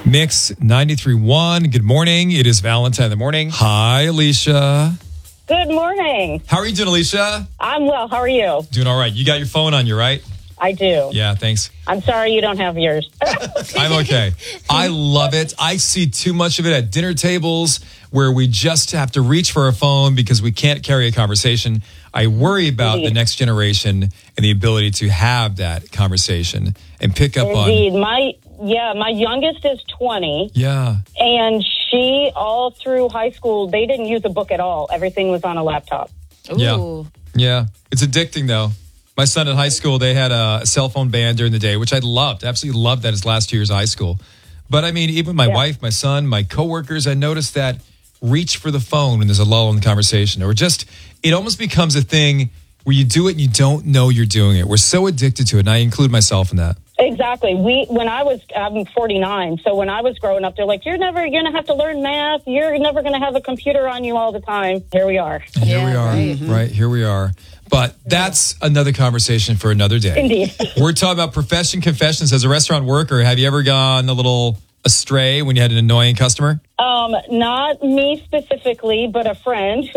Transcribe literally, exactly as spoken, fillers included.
Mix ninety-three point one. Good morning. It is Valentine in the morning. Hi, Alicia. Good morning. How are you doing, Alicia? I'm well. How are you? Doing all right. You got your phone on you, right? I do. Yeah, thanks. I'm sorry you don't have yours. I'm okay. I love it. I see too much of it at dinner tables where we just have to reach for our phone because we can't carry a conversation. I worry about Indeed. the next generation and the ability to have that conversation and pick up Indeed. on. My yeah, my youngest is twenty. Yeah. And she, all through high school, they didn't use a book at all. Everything was on a laptop. Ooh. Yeah. Yeah. It's addicting, though. My son in high school, they had a cell phone ban during the day, which I loved. Absolutely loved that his last two years of high school. But I mean, even my Yeah. wife, my son, my coworkers, I noticed that reach for the phone when there's a lull in the conversation, or just it almost becomes a thing where you do it and you don't know you're doing it. We're so addicted to it, and I include myself in that. Exactly. We when I was I'm forty-nine, so when I was growing up, they're like, "You're never going to have to learn math. You're never going to have a computer on you all the time." Here we are. And here Yeah, we are, right. right? Here we are. But that's another conversation for another day. Indeed. We're talking about profession confessions. As a restaurant worker, have you ever gone a little astray when you had an annoying customer? Um, not me specifically, but a friend